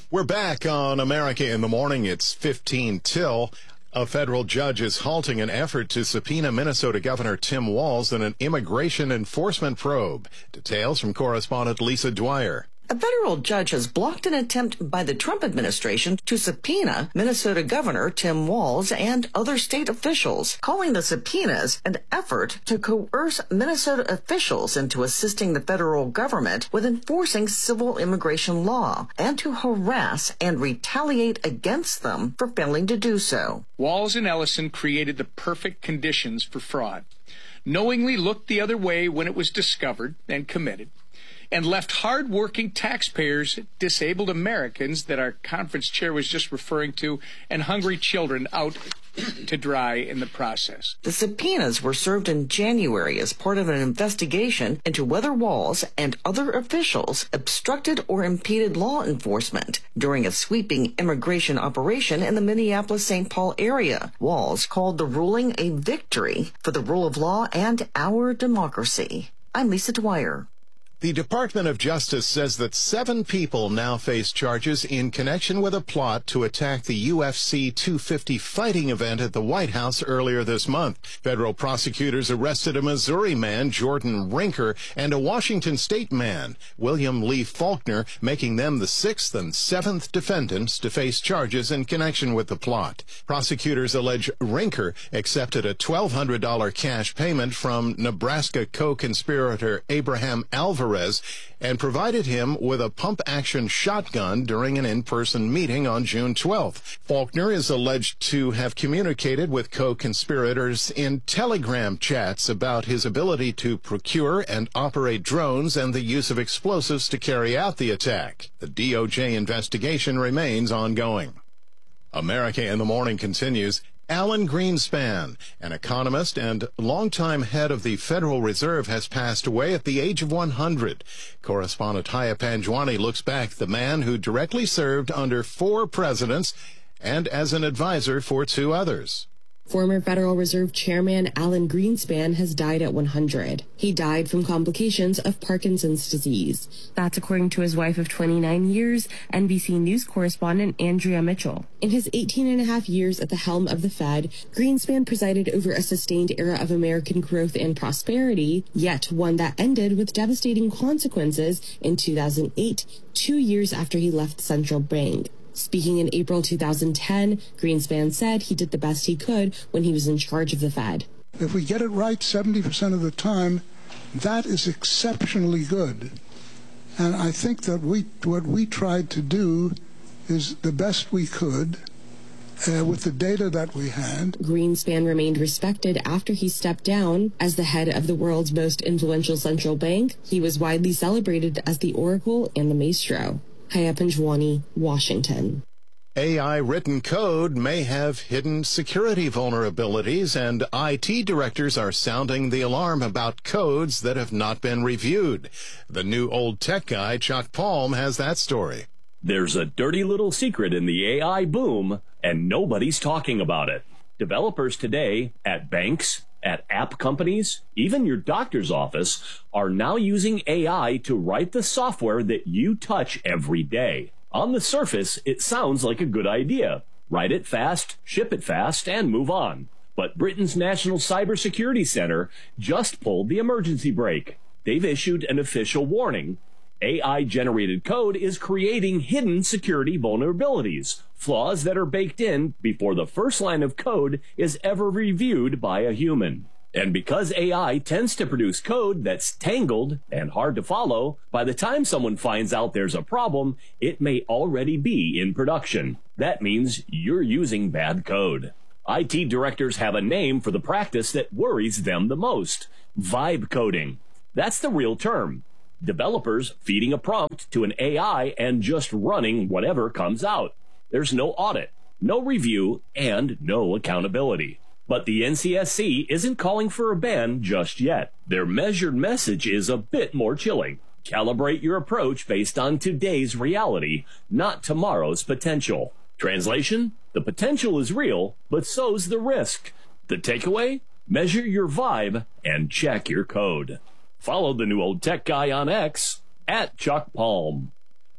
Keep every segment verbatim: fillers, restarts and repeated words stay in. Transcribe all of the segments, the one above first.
We're back on America in the Morning. It's fifteen till. A federal judge is halting an effort to subpoena Minnesota Governor Tim Walz in an immigration enforcement probe. Details from correspondent Lisa Dwyer. A federal judge has blocked an attempt by the Trump administration to subpoena Minnesota Governor Tim Walz and other state officials, calling the subpoenas an effort to coerce Minnesota officials into assisting the federal government with enforcing civil immigration law and to harass and retaliate against them for failing to do so. Walz and Ellison created the perfect conditions for fraud, knowingly looked the other way when it was discovered and committed, and left hard-working taxpayers, disabled Americans that our conference chair was just referring to, and hungry children out to dry in the process. The subpoenas were served in January as part of an investigation into whether Walz and other officials obstructed or impeded law enforcement during a sweeping immigration operation in the Minneapolis-Saint Paul area. Walz called the ruling a victory for the rule of law and our democracy. I'm Lisa Dwyer. The Department of Justice says that seven people now face charges in connection with a plot to attack the U F C two fifty fighting event at the White House earlier this month. Federal prosecutors arrested a Missouri man, Jordan Rinker, and a Washington State man, William Lee Faulkner, making them the sixth and seventh defendants to face charges in connection with the plot. Prosecutors allege Rinker accepted a twelve hundred dollars cash payment from Nebraska co-conspirator Abraham Alvarez and provided him with a pump-action shotgun during an in-person meeting on June twelfth. Faulkner is alleged to have communicated with co-conspirators in Telegram chats about his ability to procure and operate drones and the use of explosives to carry out the attack. The D O J investigation remains ongoing. America in the Morning continues. Alan Greenspan, an economist and longtime head of the Federal Reserve, has passed away at the age of one hundred. Correspondent Haya Panjwani looks back, the man who directly served under four presidents and as an advisor for two others. Former Federal Reserve Chairman Alan Greenspan has died at one hundred. He died from complications of Parkinson's disease. That's according to his wife of twenty-nine years, N B C News correspondent Andrea Mitchell. In his eighteen and a half years at the helm of the Fed, Greenspan presided over a sustained era of American growth and prosperity, yet one that ended with devastating consequences in two thousand eight, two years after he left the central bank. Speaking in April two thousand ten, Greenspan said he did the best he could when he was in charge of the Fed. If we get it right seventy percent of the time, that is exceptionally good. And I think that we what we tried to do is the best we could uh, with the data that we had. Greenspan remained respected after he stepped down as the head of the world's most influential central bank. He was widely celebrated as the Oracle and the Maestro. Haya Panjwani, Washington. A I-written code may have hidden security vulnerabilities, and I T directors are sounding the alarm about codes that have not been reviewed. The new old tech guy, Chuck Palm, has that story. There's a dirty little secret in the A I boom, and nobody's talking about it. Developers today at banks, at app companies, even your doctor's office, are now using A I to write the software that you touch every day. On the surface, it sounds like a good idea. Write it fast, ship it fast, and move on. But Britain's National Cybersecurity Center just pulled the emergency brake. They've issued an official warning. A I-generated code is creating hidden security vulnerabilities, flaws that are baked in before the first line of code is ever reviewed by a human. And because A I tends to produce code that's tangled and hard to follow, by the time someone finds out there's a problem, it may already be in production. That means you're using bad code. I T directors have a name for the practice that worries them the most: vibe coding. That's the real term. Developers feeding a prompt to an A I and just running whatever comes out. There's no audit, no review, and no accountability. But the N C S C isn't calling for a ban just yet. Their measured message is a bit more chilling. Calibrate your approach based on today's reality, not tomorrow's potential. Translation: the potential is real, but so's the risk. The takeaway? Measure your vibe and check your code. Follow the new old tech guy on X at Chuck Palm.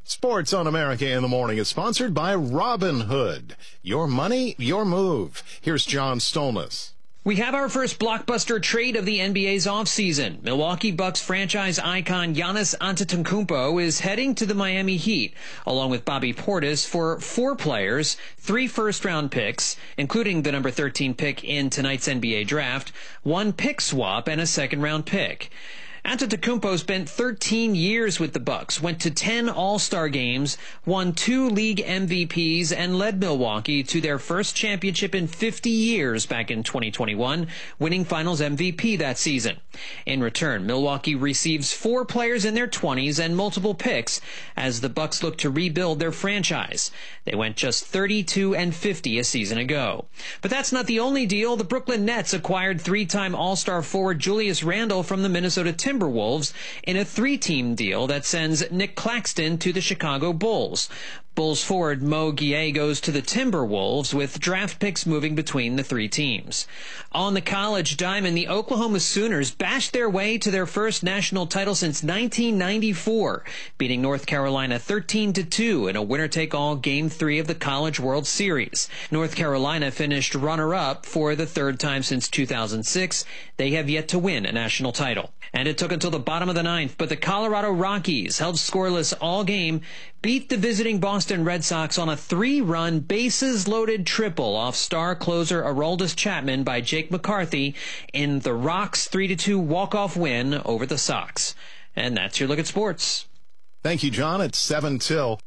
Sports on America in the Morning is sponsored by Robinhood. Your money, your move. Here's John Stolness. We have our first blockbuster trade of the N B A's offseason. Milwaukee Bucks franchise icon Giannis Antetokounmpo is heading to the Miami Heat, along with Bobby Portis, for four players, three first-round picks, including the number thirteen pick in tonight's N B A draft, one pick swap, and a second-round pick. Antetokounmpo spent thirteen years with the Bucks, went to ten All-Star games, won two league M V Ps, and led Milwaukee to their first championship in fifty years back in twenty twenty-one, winning Finals M V P that season. In return, Milwaukee receives four players in their twenties and multiple picks as the Bucks look to rebuild their franchise. They went just thirty-two and fifty a season ago. But that's not the only deal. The Brooklyn Nets acquired three-time All-Star forward Julius Randle from the Minnesota Timberwolves in a three-team deal that sends Nick Claxton to the Chicago Bulls. Bulls forward Mo Gueye goes to the Timberwolves, with draft picks moving between the three teams. On the college diamond, the Oklahoma Sooners bashed their way to their first national title since nineteen ninety-four, beating North Carolina thirteen to two in a winner-take-all Game three of the College World Series. North Carolina finished runner-up for the third time since two thousand six. They have yet to win a national title. And it took until the bottom of the ninth, but the Colorado Rockies, held scoreless all game, beat the visiting Boston Red Sox on a three-run, bases-loaded triple off star closer Aroldis Chapman by Jake McCarthy in the Rocks' three to two walk-off win over the Sox. And that's your look at sports. Thank you, John. It's seven till.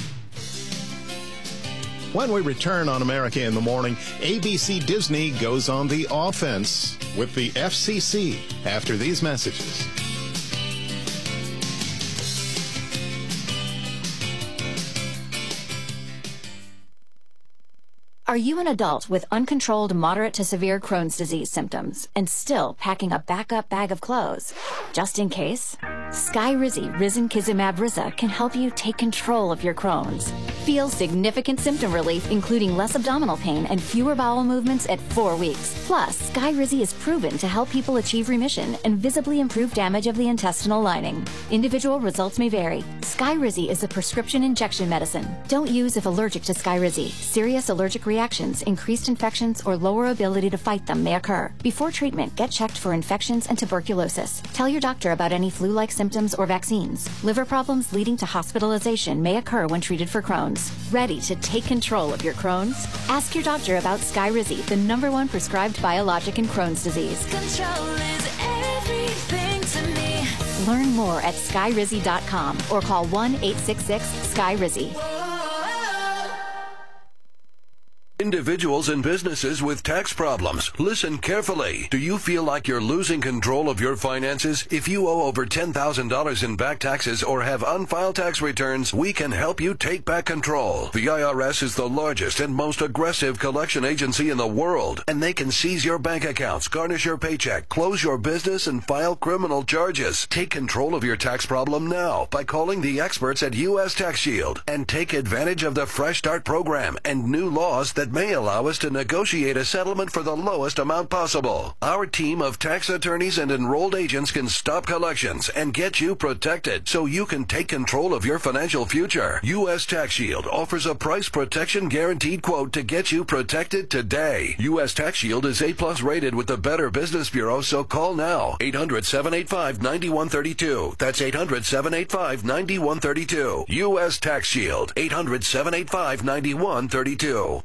When we return on America in the Morning, A B C Disney goes on the offense with the F C C after these messages. Are you an adult with uncontrolled moderate to severe Crohn's disease symptoms and still packing a backup bag of clothes? Just in case, Skyrizi Risankizumab Riza can help you take control of your Crohn's. Feel significant symptom relief, including less abdominal pain and fewer bowel movements at four weeks. Plus, Skyrizi is proven to help people achieve remission and visibly improve damage of the intestinal lining. Individual results may vary. Skyrizi is a prescription injection medicine. Don't use if allergic to Skyrizi. Serious allergic reactions, increased infections, or lower ability to fight them may occur. Before treatment, get checked for infections and tuberculosis. Tell your doctor about any flu-like symptoms or vaccines. Liver problems leading to hospitalization may occur when treated for Crohn's. Ready to take control of your Crohn's? Ask your doctor about Skyrizi, the number one prescribed biologic in Crohn's disease. Control is everything to me. Learn more at skyrizi dot com or call one eight six six Skyrizi. Individuals and businesses with tax problems, listen carefully. Do you feel like you're losing control of your finances? If you owe over ten thousand dollars in back taxes or have unfiled tax returns, we can help you take back control. The I R S is the largest and most aggressive collection agency in the world, and they can seize your bank accounts, garnish your paycheck, close your business, and file criminal charges. Take control of your tax problem now by calling the experts at U S Tax Shield and take advantage of the Fresh Start program and new laws that may allow us to negotiate a settlement for the lowest amount possible. Our team of tax attorneys and enrolled agents can stop collections and get you protected so you can take control of your financial future. U S Tax Shield offers a price protection guaranteed quote to get you protected today. U S Tax Shield is A plus rated with the Better Business Bureau, so call now. eight hundred, seven eight five, nine one three two. That's eight hundred, seven eight five, nine one three two. U S Tax Shield. eight hundred, seven eight five, nine one three two.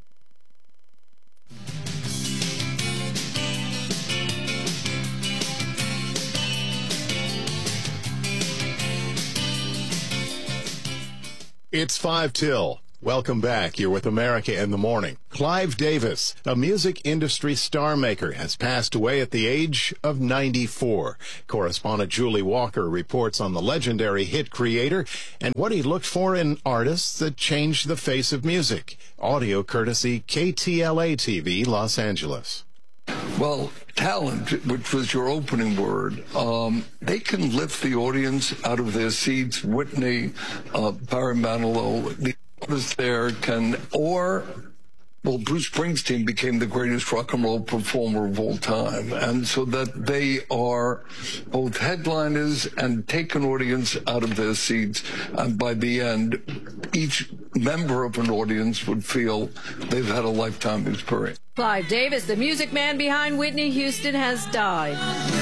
It's five till. Welcome back. You're with America in the Morning. Clive Davis, a music industry star maker, has passed away at the age of ninety-four. Correspondent Julie Walker reports on the legendary hit creator and what he looked for in artists that changed the face of music. Audio courtesy K T L A T V, Los Angeles. Well, talent, which was your opening word, um, they can lift the audience out of their seats. Whitney, uh, Barry Manilow, the others there can, or well, Bruce Springsteen became the greatest rock and roll performer of all time. And so that they are both headliners and take an audience out of their seats. And by the end, each member of an audience would feel they've had a lifetime experience. Clive Davis, the music man behind Whitney Houston, has died.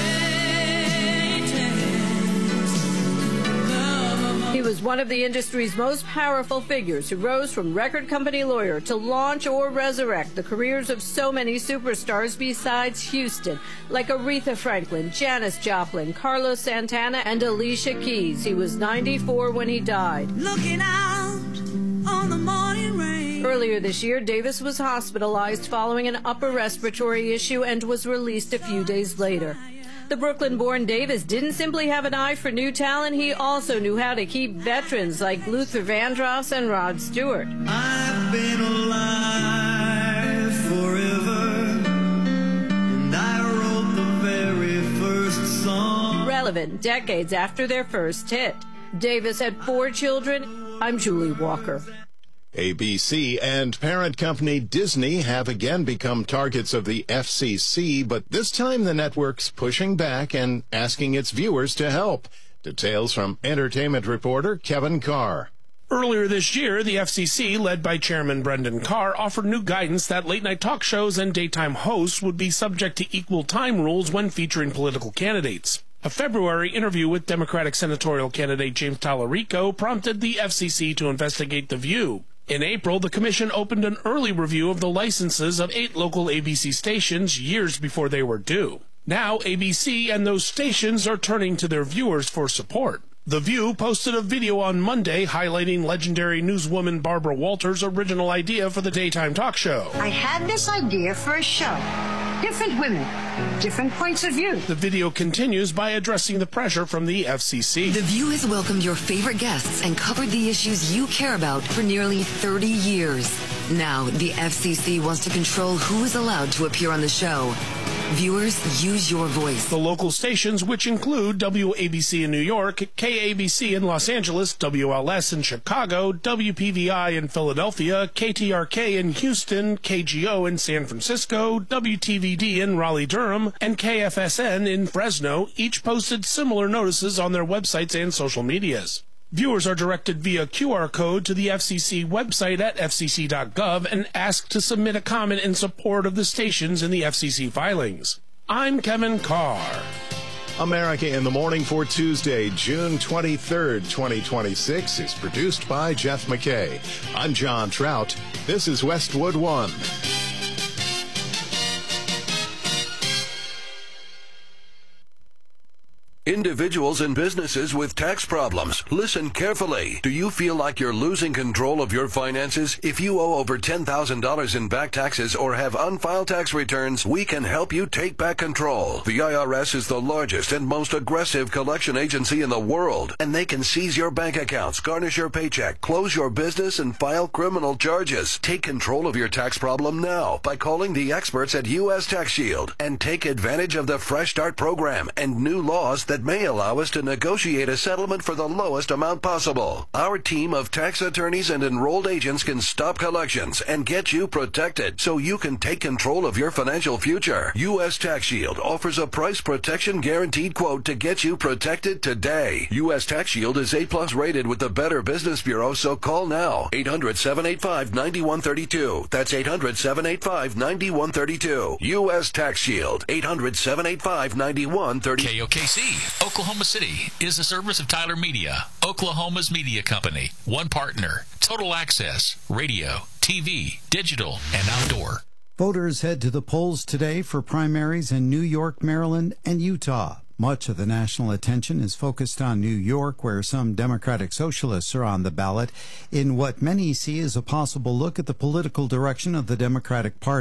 He was one of the industry's most powerful figures who rose from record company lawyer to launch or resurrect the careers of so many superstars besides Houston, like Aretha Franklin, Janis Joplin, Carlos Santana, and Alicia Keys. He was ninety-four when he died. Looking out on the morning rain. Earlier this year, Davis was hospitalized following an upper respiratory issue and was released a few days later. The Brooklyn-born Davis didn't simply have an eye for new talent, he also knew how to keep veterans like Luther Vandross and Rod Stewart. I've been alive forever, and I wrote the very first song. Relevant decades after their first hit. Davis had four children. I'm Julie Walker. A B C and parent company Disney have again become targets of the F C C, but this time the network's pushing back and asking its viewers to help. Details from entertainment reporter Kevin Carr. Earlier this year, the F C C, led by Chairman Brendan Carr, offered new guidance that late-night talk shows and daytime hosts would be subject to equal time rules when featuring political candidates. A February interview with Democratic senatorial candidate James Tallarico prompted the F C C to investigate The View. In April, the commission opened an early review of the licenses of eight local A B C stations years before they were due. Now, A B C and those stations are turning to their viewers for support. The View posted a video on Monday highlighting legendary newswoman Barbara Walters' original idea for the daytime talk show. I had this idea for a show. Different women, different points of view. The video continues by addressing the pressure from the F C C. The View has welcomed your favorite guests and covered the issues you care about for nearly thirty years. Now, the F C C wants to control who is allowed to appear on the show. Viewers, use your voice. The local stations, which include W A B C in New York, K A B C in Los Angeles, W L S in Chicago, W P V I in Philadelphia, K T R K in Houston, K G O in San Francisco, W T V D in Raleigh-Durham, and K F S N in Fresno, each posted similar notices on their websites and social medias. Viewers are directed via Q R code to the F C C website at f c c dot gov and asked to submit a comment in support of the stations in the F C C filings. I'm Kevin Carr. America in the Morning for Tuesday, June twenty-third, twenty twenty-six is produced by Jeff McKay. I'm John Trout. This is Westwood One. Individuals and businesses with tax problems, listen carefully. Do you feel like you're losing control of your finances? If you owe over ten thousand dollars in back taxes or have unfiled tax returns, we can help you take back control. The I R S is the largest and most aggressive collection agency in the world, and they can seize your bank accounts, garnish your paycheck, close your business, and file criminal charges. Take control of your tax problem now by calling the experts at U S Tax Shield and take advantage of the Fresh Start program and new laws that may allow us to negotiate a settlement for the lowest amount possible. Our team of tax attorneys and enrolled agents can stop collections and get you protected so you can take control of your financial future. U S Tax Shield offers a price protection guaranteed quote to get you protected today. U S Tax Shield is A plus rated with the Better Business Bureau, so call now. eight hundred, seven eight five, nine one three two. That's eight hundred, seven eight five, nine one three two. U S Tax Shield. eight hundred, seven eight five, nine one three two. K O K C. Oklahoma City is a service of Tyler Media, Oklahoma's media company. One partner, total access, radio, T V, digital, and outdoor. Voters head to the polls today for primaries in New York, Maryland, and Utah. Much of the national attention is focused on New York, where some Democratic Socialists are on the ballot in what many see as a possible look at the political direction of the Democratic Party.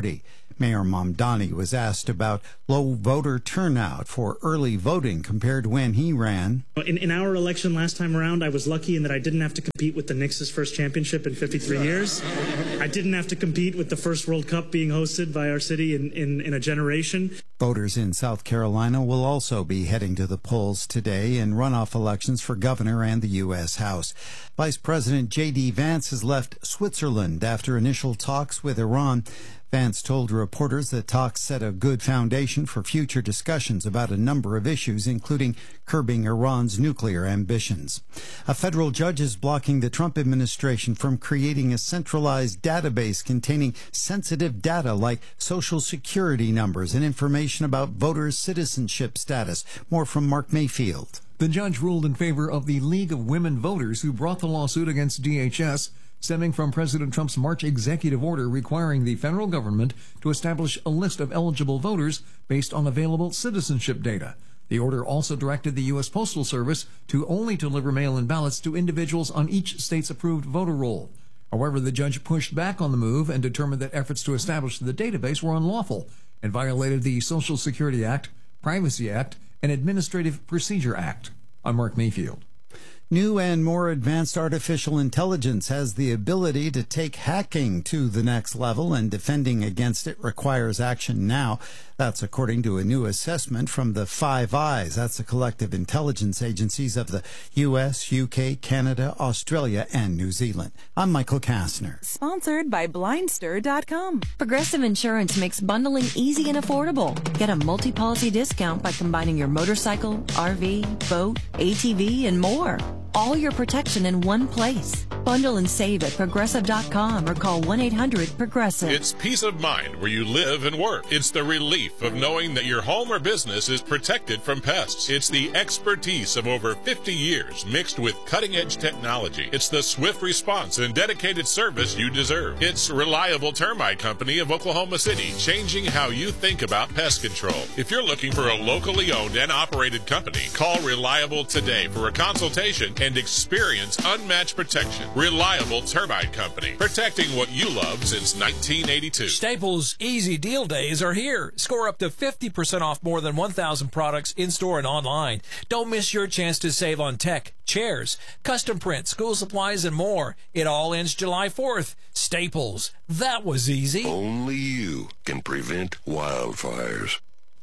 Mayor Mamdani was asked about low voter turnout for early voting compared to when he ran. In, in our election last time around, I was lucky in that I didn't have to compete with the Knicks' first championship in fifty-three years. I didn't have to compete with the first World Cup being hosted by our city in, in, in a generation. Voters in South Carolina will also be heading to the polls today in runoff elections for governor and the U S House. Vice President J D Vance has left Switzerland after initial talks with Iran. Vance told reporters that talks set a good foundation for future discussions about a number of issues, including curbing Iran's nuclear ambitions. A federal judge is blocking the Trump administration from creating a centralized database containing sensitive data like Social Security numbers and information about voters' citizenship status. More from Mark Mayfield. The judge ruled in favor of the League of Women Voters who brought the lawsuit against D H S, stemming from President Trump's March executive order requiring the federal government to establish a list of eligible voters based on available citizenship data. The order also directed the U S Postal Service to only deliver mail-in ballots to individuals on each state's approved voter roll. However, the judge pushed back on the move and determined that efforts to establish the database were unlawful and violated the Social Security Act, Privacy Act, and Administrative Procedure Act. I'm Mark Mayfield. New and more advanced artificial intelligence has the ability to take hacking to the next level, and defending against it requires action now. That's according to a new assessment from the Five Eyes. That's the collective intelligence agencies of the U S, U K, Canada, Australia, and New Zealand. I'm Michael Kastner. Sponsored by Blindster dot com. Progressive Insurance makes bundling easy and affordable. Get a multi-policy discount by combining your motorcycle, R V, boat, A T V, and more. All your protection in one place. Bundle and save at Progressive dot com or call one eight hundred progressive. It's peace of mind where you live and work. It's the relief of knowing that your home or business is protected from pests. It's the expertise of over fifty years mixed with cutting-edge technology. It's the swift response and dedicated service you deserve. It's Reliable Termite Company of Oklahoma City, changing how you think about pest control. If you're looking for a locally owned and operated company, call Reliable today for a consultation and experience unmatched protection. Reliable Termite Company, protecting what you love since nineteen eighty-two. Staples Easy Deal Days are here. Score up to fifty percent off more than one thousand products in-store and online. Don't miss your chance to save on tech, chairs, custom print, school supplies, and more. It all ends July fourth. Staples. That was easy. Only you can prevent wildfires.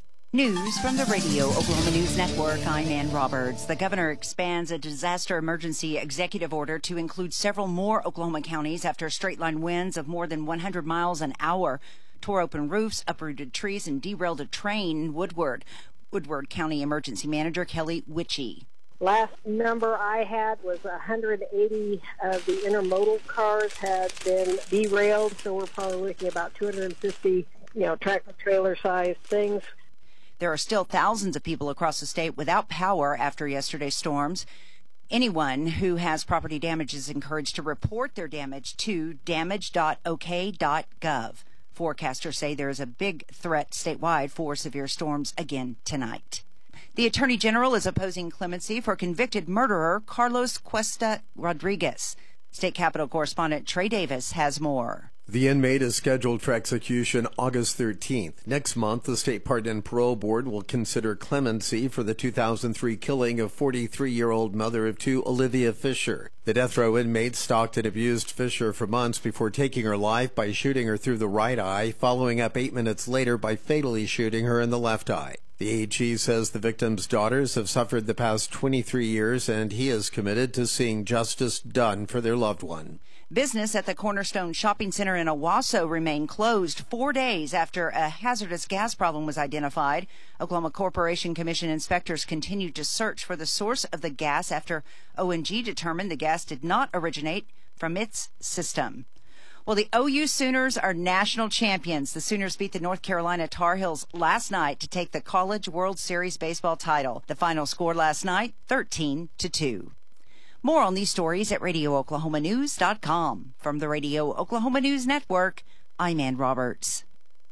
News from the Radio Oklahoma News Network. I'm Ann Roberts. The governor expands a disaster emergency executive order to include several more Oklahoma counties after straight-line winds of more than one hundred miles an hour tore open roofs, uprooted trees, and derailed a train in Woodward. Woodward County Emergency Manager Kelly Witchey. Last number I had was one hundred eighty of the intermodal cars had been derailed, so we're probably looking at about two hundred fifty, you know, tractor-trailer-sized things. There are still thousands of people across the state without power after yesterday's storms. Anyone who has property damage is encouraged to report their damage to damage dot o k dot gov. Forecasters say there is a big threat statewide for severe storms again tonight. The Attorney General is opposing clemency for convicted murderer Carlos Cuesta Rodriguez. State Capitol correspondent Trey Davis has more. The inmate is scheduled for execution August thirteenth. Next month, the State Pardon and Parole Board will consider clemency for the two thousand three killing of forty-three-year-old mother of two, Olivia Fisher. The death row inmate stalked and abused Fisher for months before taking her life by shooting her through the right eye, following up eight minutes later by fatally shooting her in the left eye. The A G says the victim's daughters have suffered the past twenty-three years, and he is committed to seeing justice done for their loved one. Business at the Cornerstone Shopping Center in Owasso remained closed four days after a hazardous gas problem was identified. Oklahoma Corporation Commission inspectors continued to search for the source of the gas after O N G determined the gas did not originate from its system. Well, the O U Sooners are national champions. The Sooners beat the North Carolina Tar Heels last night to take the College World Series baseball title. The final score last night, thirteen to two. More on these stories at radio oklahoma news dot com. From the Radio Oklahoma News Network, I'm Ann Roberts.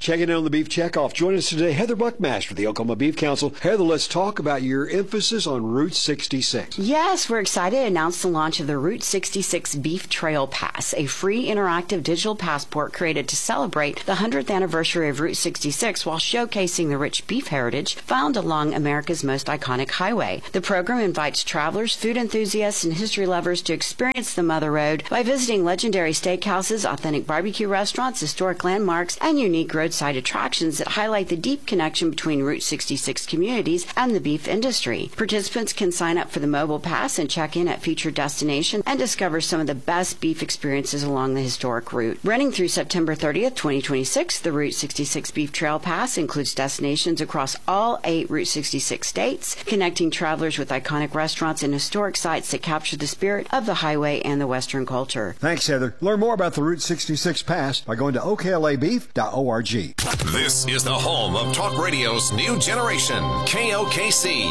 Checking in on the Beef Checkoff. Join us today, Heather Buckmaster, the Oklahoma Beef Council. Heather, let's talk about your emphasis on Route sixty-six. Yes, we're excited to announce the launch of the Route sixty-six Beef Trail Pass, a free interactive digital passport created to celebrate the one hundredth anniversary of Route sixty-six while showcasing the rich beef heritage found along America's most iconic highway. The program invites travelers, food enthusiasts, and history lovers to experience the Mother Road by visiting legendary steakhouses, authentic barbecue restaurants, historic landmarks, and unique road side attractions that highlight the deep connection between Route sixty-six communities and the beef industry. Participants can sign up for the mobile pass and check in at featured destinations and discover some of the best beef experiences along the historic route. Running through September thirtieth, twenty twenty-six, the Route sixty-six Beef Trail Pass includes destinations across all eight Route sixty-six states, connecting travelers with iconic restaurants and historic sites that capture the spirit of the highway and the Western culture. Thanks, Heather. Learn more about the Route sixty-six Pass by going to O K L A beef dot org. This is the home of talk radio's new generation, K O K C.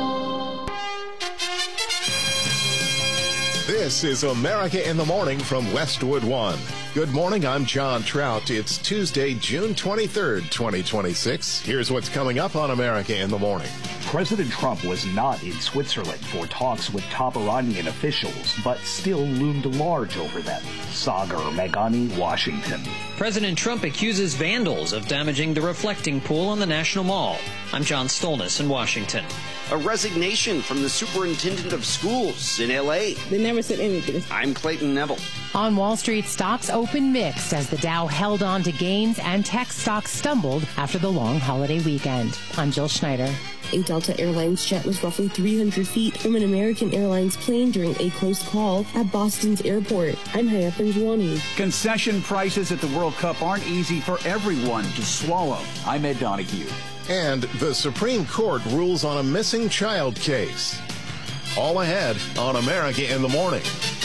This is America in the Morning from Westwood One. Good morning, I'm John Trout. It's Tuesday, June twenty-third, twenty twenty-six. Here's what's coming up on America in the Morning. President Trump was not in Switzerland for talks with top Iranian officials, but still loomed large over them. Sagar Meghani, Washington. President Trump accuses vandals of damaging the reflecting pool on the National Mall. I'm John Stolnis in Washington. A resignation from the superintendent of schools in L A. They never said anything. I'm Clayton Neville. On Wall Street, stocks open mixed as the Dow held on to gains and tech stocks stumbled after the long holiday weekend. I'm Jill Schneider. A Delta Airlines jet was roughly three hundred feet from an American Airlines plane during a close call at Boston's airport. I'm Hayathan Jwani. Concession prices at the World Cup aren't easy for everyone to swallow. I'm Ed Donahue. And the Supreme Court rules on a missing child case. All ahead on America in the Morning.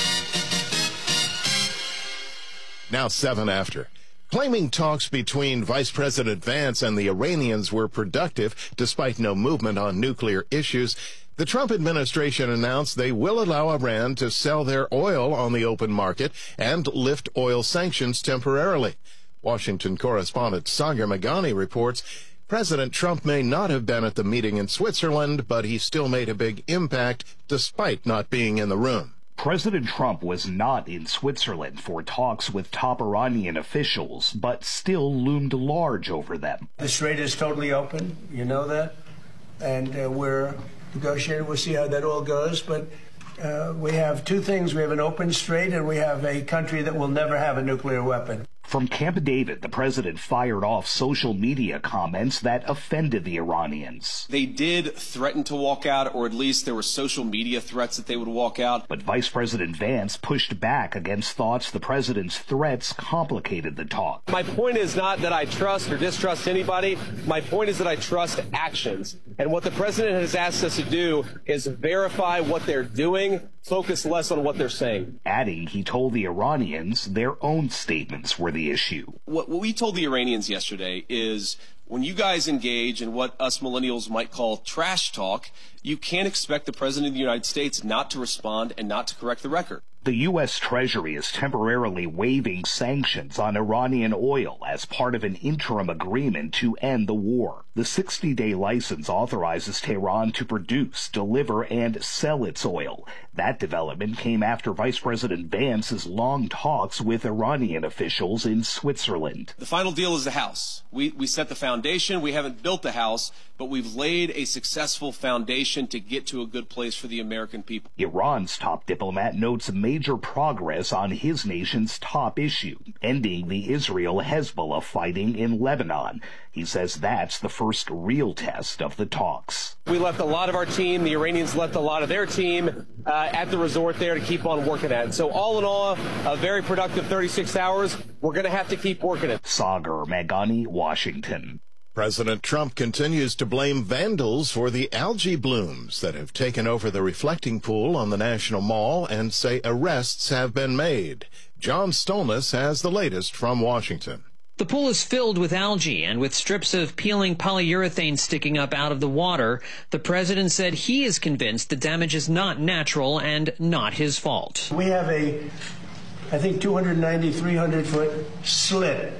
Now seven after. Claiming talks between Vice President Vance and the Iranians were productive despite no movement on nuclear issues, the Trump administration announced they will allow Iran to sell their oil on the open market and lift oil sanctions temporarily. Washington correspondent Sagar Meghani reports President Trump may not have been at the meeting in Switzerland, but he still made a big impact despite not being in the room. President Trump was not in Switzerland for talks with top Iranian officials, but still loomed large over them. The strait is totally open, you know that, and uh, we're negotiating. We'll see how that all goes, but uh, we have two things. We have an open strait, and we have a country that will never have a nuclear weapon. From Camp David, the president fired off social media comments that offended the Iranians. They did threaten to walk out, or at least there were social media threats that they would walk out. But Vice President Vance pushed back against thoughts the president's threats complicated the talk. My point is not that I trust or distrust anybody. My point is that I trust actions. And what the president has asked us to do is verify what they're doing, focus less on what they're saying. Adding, he told the Iranians their own statements were the issue. What, what we told the Iranians yesterday is when you guys engage in what us millennials might call trash talk, you can't expect the president of the United States not to respond and not to correct the record. The U S Treasury is temporarily waiving sanctions on Iranian oil as part of an interim agreement to end the war. The sixty-day license authorizes Tehran to produce, deliver, and sell its oil. That development came after Vice President Vance's long talks with Iranian officials in Switzerland. The final deal is the house. We, we set the foundation. We haven't built the house, but we've laid a successful foundation to get to a good place for the American people. Iran's top diplomat notes major progress on his nation's top issue, ending the Israel-Hezbollah fighting in Lebanon. He says that's the first real test of the talks. We left a lot of our team. The Iranians left a lot of their team uh, at the resort there to keep on working at it. So all in all, a very productive thirty-six hours. We're going to have to keep working it. Sagar Meghani, Washington. President Trump continues to blame vandals for the algae blooms that have taken over the reflecting pool on the National Mall and say arrests have been made. John Stolnis has the latest from Washington. The pool is filled with algae and with strips of peeling polyurethane sticking up out of the water. The president said he is convinced the damage is not natural and not his fault. We have a, I think, two hundred ninety, three hundred foot slit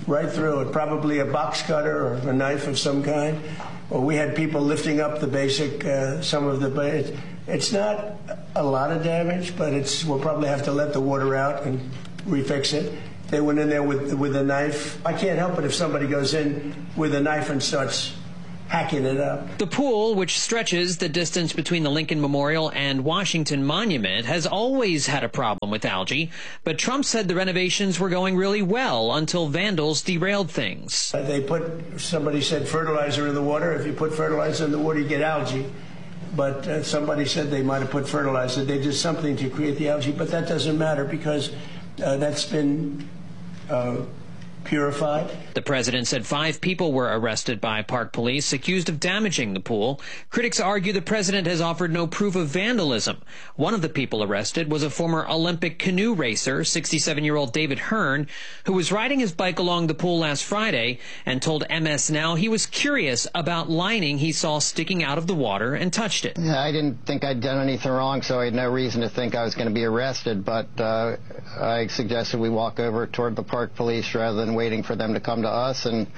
right through it, probably a box cutter or a knife of some kind. Or we had people lifting up the basic, uh, some of the, it, it's not a lot of damage, but it's, we'll probably have to let the water out and refix it. They went in there with, with a knife. I can't help it if somebody goes in with a knife and starts hacking it up. The pool, which stretches the distance between the Lincoln Memorial and Washington Monument, has always had a problem with algae, but Trump said the renovations were going really well until vandals derailed things. Uh, they put, somebody said fertilizer in the water. If you put fertilizer in the water, you get algae. But uh, somebody said they might have put fertilizer. They did something to create the algae, but that doesn't matter because uh, that's been uh, purified. The president said five people were arrested by park police accused of damaging the pool. Critics argue the president has offered no proof of vandalism. One of the people arrested was a former Olympic canoe racer, sixty-seven-year-old David Hearn, who was riding his bike along the pool last Friday and told M S Now he was curious about lining he saw sticking out of the water and touched it. Yeah, I didn't think I'd done anything wrong, so I had no reason to think I was going to be arrested, but uh, I suggested we walk over toward the park police rather than waiting for them to come to us, and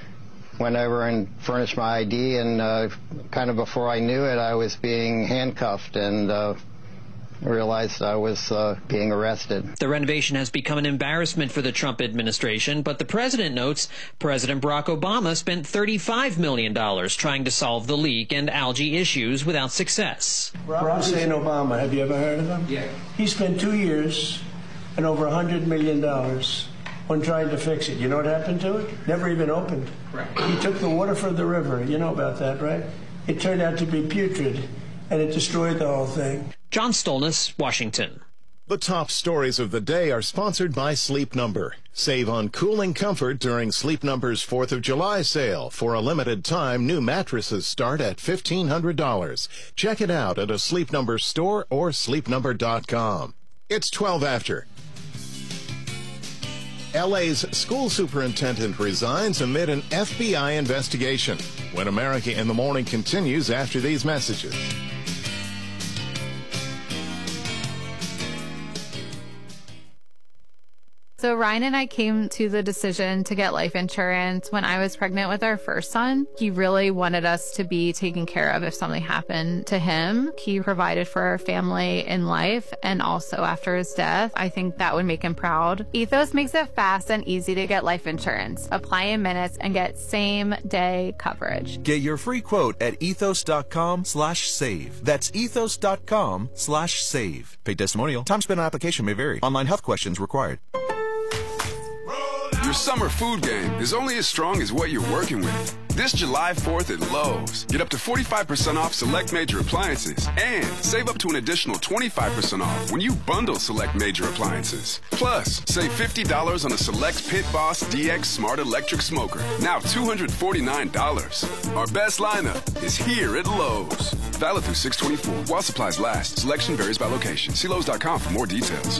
went over and furnished my I D, and uh, kind of before I knew it, I was being handcuffed and uh, realized I was uh, being arrested. The renovation has become an embarrassment for the Trump administration, but the president notes President Barack Obama spent thirty-five million dollars trying to solve the leak and algae issues without success. Barack Hussein Obama, have you ever heard of him? Yeah. He spent two years and over one hundred million dollars on trying to fix it. You know what happened to it? Never even opened. Right. He took the water from the river. You know about that, right? It turned out to be putrid, and it destroyed the whole thing. John Stolnis, Washington. The top stories of the day are sponsored by Sleep Number. Save on cooling comfort during Sleep Number's fourth of July sale. For a limited time, new mattresses start at fifteen hundred dollars. Check it out at a Sleep Number store or sleep number dot com. It's twelve after. L A's school superintendent resigns amid an F B I investigation. When America in the Morning continues after these messages. So Ryan and I came to the decision to get life insurance when I was pregnant with our first son. He really wanted us to be taken care of if something happened to him. He provided for our family in life and also after his death. I think that would make him proud. Ethos makes it fast and easy to get life insurance. Apply in minutes and get same day coverage. Get your free quote at ethos.com slash save. That's ethos.com slash save. Paid testimonial. Time spent on application may vary. Online health questions required. Your summer food game is only as strong as what you're working with. This July fourth at Lowe's, get up to forty-five percent off select major appliances and save up to an additional twenty-five percent off when you bundle select major appliances. Plus, save fifty dollars on a select Pit Boss D X Smart Electric Smoker, now two hundred forty-nine dollars. Our best lineup is here at Lowe's. Valid through six twenty-four while supplies last. Selection varies by location. See Lowe's dot com for more details.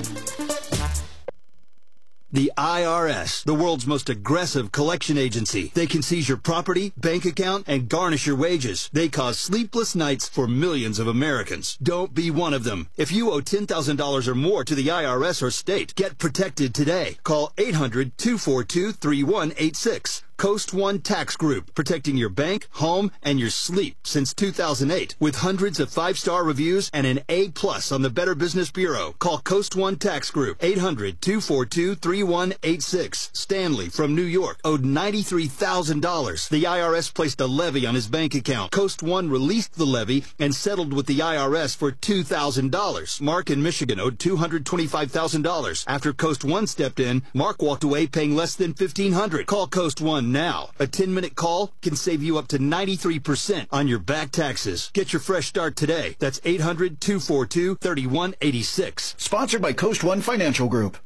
The I R S, the world's most aggressive collection agency. They can seize your property, bank account, and garnish your wages. They cause sleepless nights for millions of Americans. Don't be one of them. If you owe ten thousand dollars or more to the I R S or state, get protected today. Call eight hundred, two four two, three one eight six. Coast One Tax Group, protecting your bank, home, and your sleep since two thousand eight. With hundreds of five-star reviews and an A plus on the Better Business Bureau. Call Coast One Tax Group, eight hundred, two four two, three one eight six. Stanley from New York owed ninety-three thousand dollars. The I R S placed a levy on his bank account. Coast One released the levy and settled with the I R S for two thousand dollars. Mark in Michigan owed two hundred twenty-five thousand dollars. After Coast One stepped in, Mark walked away paying less than fifteen hundred dollars. Call Coast One now. A ten-minute call can save you up to ninety-three percent on your back taxes. Get your fresh start today. That's eight hundred, two four two, three one eight six. Sponsored by Coast One Financial Group.